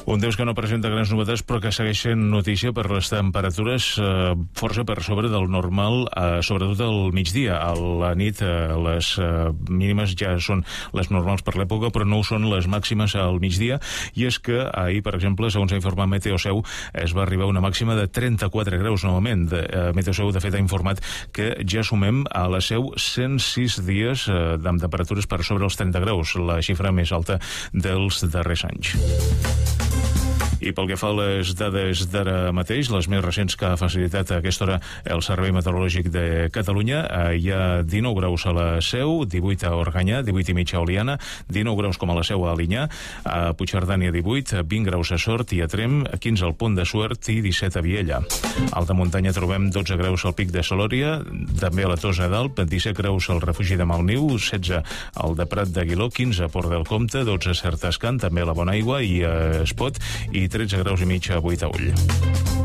Un Deus que no presenta grans novetats, però que segueix sent notícia per les temperatures força per sobre del normal, sobretot al migdia. A la nit les mínimes ja són les normals per l'època, però no ho són les màximes al migdia, i és que ahir, per exemple, segons ha informat Meteoseu, es va arribar a una màxima de 34 graus novament. Meteoseu, de fet, ha informat que ja sumem a la Seu 106 dies amb temperatures per sobre els 30 graus, la xifra més alta dels darrers anys. I pel que fa a les dades d'ara mateix, les més recents que ha facilitat a aquesta hora el Servei Meteorològic de Catalunya, hi ha 19 graus a la Seu, 18 a Organyà, 18 i mig a Oliana, 19 graus com a la Seu a Alinyà, a Puigcerdà n'hi ha 18, 20 graus a Sort i a Trem, 15 al Pont de Suert i 17 a Viella. A alta muntanya trobem 12 graus al Pic de Salòria, també a la Tossa d'Alp, 17 graus al Refugi de Malniu, 16 al de Prat d'Aguiló, 15 a Port del Comte, 12 a Certescant, també a la Bonaigua i a Espot, i 13 graus i mig a Boitaüll.